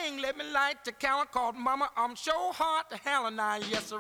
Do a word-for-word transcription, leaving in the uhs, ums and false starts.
sing, let me light the candle called Mama. I'm so hot to hell and I, yes, sir.